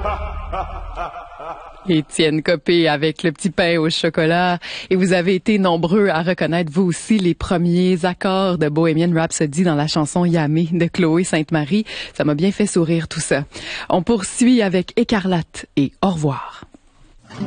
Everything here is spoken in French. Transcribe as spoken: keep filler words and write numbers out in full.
Étienne Copé avec le petit pain au chocolat. Et vous avez été nombreux à reconnaître vous aussi les premiers accords de Bohemian Rhapsody dans la chanson Yamé de Chloé Sainte-Marie. Ça m'a bien fait sourire tout ça. On poursuit avec Écarlate et Au revoir.